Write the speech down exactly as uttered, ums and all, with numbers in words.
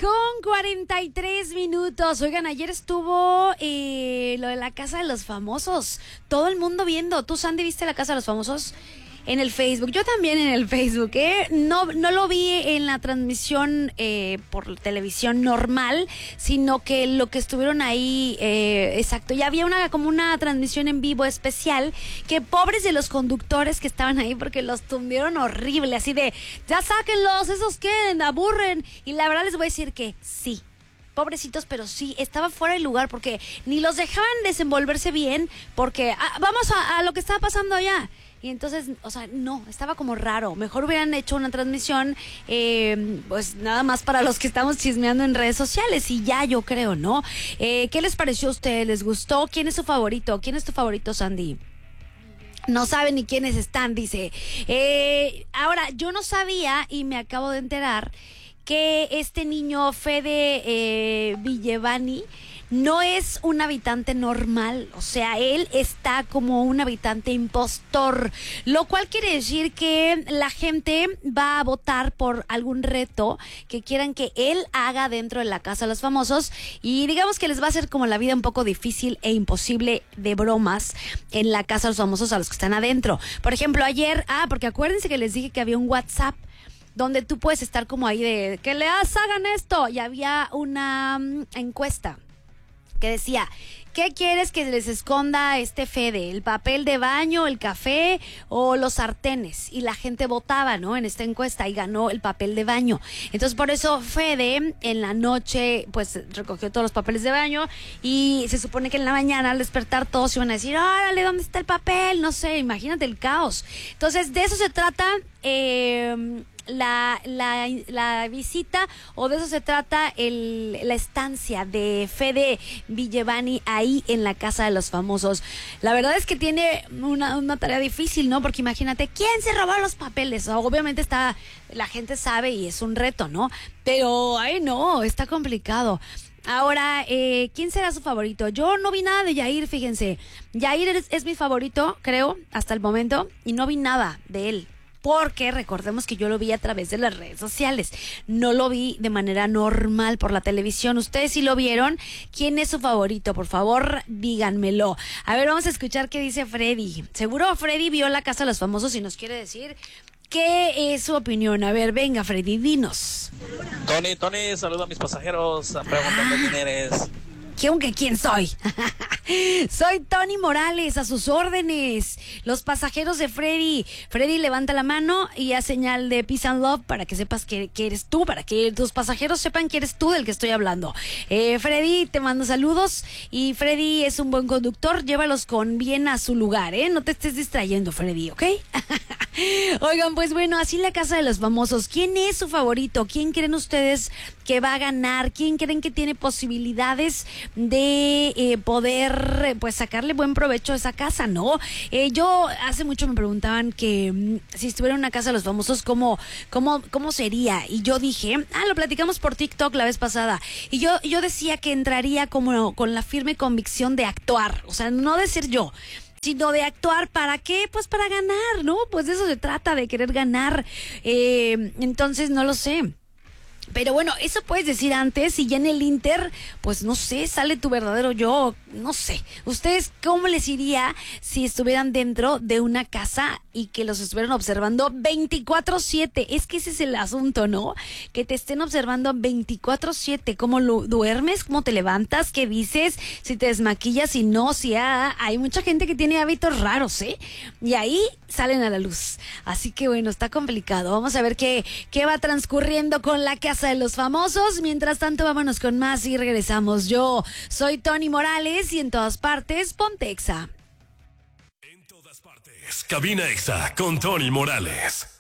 con cuarenta y tres minutos. Oigan, ayer estuvo eh, lo de la Casa de los Famosos. Todo el mundo viendo. ¿Tú, Sandy, viste la Casa de los Famosos? En el Facebook, yo también en el Facebook, ¿eh? No, no lo vi en la transmisión eh, por televisión normal, sino que lo que estuvieron ahí, eh, exacto, ya había una como una transmisión en vivo especial, que pobres de los conductores que estaban ahí, porque los tundieron horrible, así de, ya sáquenlos, esos que aburren, y la verdad les voy a decir que sí. Pobrecitos, pero sí, estaba fuera de lugar porque ni los dejaban desenvolverse bien, porque ah, vamos a, a lo que estaba pasando allá. Y entonces, o sea, no, estaba como raro. Mejor hubieran hecho una transmisión, eh, pues nada más para los que estamos chismeando en redes sociales. Y ya, yo creo, ¿no? Eh, ¿Qué les pareció a ustedes? ¿Les gustó? ¿Quién es su favorito? ¿Quién es tu favorito, Sandy? No saben ni quiénes están, dice. Eh, ahora, yo no sabía y me acabo de enterar que este niño, Fede eh, Villevani, no es un habitante normal, o sea, él está como un habitante impostor, lo cual quiere decir que la gente va a votar por algún reto que quieran que él haga dentro de la Casa de los Famosos, y digamos que les va a hacer como la vida un poco difícil e imposible de bromas en la Casa de los Famosos a los que están adentro. Por ejemplo, ayer, ah, porque acuérdense que les dije que había un WhatsApp donde tú puedes estar como ahí de que le hagan esto, y había una um, encuesta que decía, ¿qué quieres que les esconda este Fede? ¿El papel de baño, el café o los sartenes? Y la gente votaba, ¿no? En esta encuesta, y ganó el papel de baño. Entonces, por eso Fede en la noche, pues, recogió todos los papeles de baño, y se supone que en la mañana al despertar todos iban a decir, órale, ¿dónde está el papel? No sé, imagínate el caos. Entonces, de eso se trata eh... La, la, la visita, o de eso se trata el, la estancia de Fede Villevani ahí en la Casa de los Famosos. La verdad es que tiene una, una tarea difícil, ¿no? Porque imagínate, ¿quién se robó los papeles? Obviamente está, la gente sabe y es un reto, ¿no? Pero, ay no, está complicado. Ahora, eh, ¿quién será su favorito? Yo no vi nada de Yair, fíjense. Yair es, es mi favorito, creo, hasta el momento, y no vi nada de él. Porque recordemos que yo lo vi a través de las redes sociales. No lo vi de manera normal por la televisión. ¿Ustedes sí lo vieron? ¿Quién es su favorito? Por favor, díganmelo. A ver, vamos a escuchar qué dice Freddy. Seguro Freddy vio la Casa de los Famosos y nos quiere decir qué es su opinión. A ver, venga, Freddy, dinos. Tony, Tony, saludo a mis pasajeros. Preguntando quién eres. ¿Qué, aunque quién soy? Soy Tony Morales, a sus órdenes. Los pasajeros de Freddy. Freddy levanta la mano y hace señal de peace and love para que sepas que, que eres tú, para que tus pasajeros sepan que eres tú del que estoy hablando. Eh, Freddy, te mando saludos, y Freddy es un buen conductor. Llévalos con bien a su lugar, ¿eh? No te estés distrayendo, Freddy, ¿ok? Oigan, pues bueno, así la Casa de los Famosos. ¿Quién es su favorito? ¿Quién creen ustedes que va a ganar? ¿Quién creen que tiene posibilidades de eh, poder pues sacarle buen provecho a esa casa, no? Eh, yo hace mucho me preguntaban que mm, si estuviera en una Casa de los Famosos, ¿cómo, cómo, cómo sería? Y yo dije, ah, lo platicamos por TikTok la vez pasada, y yo, yo decía que entraría como con la firme convicción de actuar, o sea, no de ser yo, sino de actuar. ¿Para qué? Pues para ganar, ¿no? Pues de eso se trata, de querer ganar. Eh, entonces, no lo sé. Pero bueno, eso puedes decir antes, y ya en el Inter, pues no sé, sale tu verdadero yo, no sé. ¿Ustedes cómo les iría si estuvieran dentro de una casa y que los estuvieran observando veinticuatro siete? Es que ese es el asunto, ¿no? Que te estén observando veinticuatro siete. ¿Cómo lo duermes? ¿Cómo te levantas? ¿Qué dices? Si te desmaquillas, si no, si ah, hay mucha gente que tiene hábitos raros, ¿eh? Y ahí salen a la luz. Así que bueno, está complicado. Vamos a ver qué, qué va transcurriendo con la Casa de los Famosos. Mientras tanto, vámonos con más y regresamos. Yo soy Tony Morales, y en todas partes, ponte Exa. En todas partes, Cabina Exa con Tony Morales.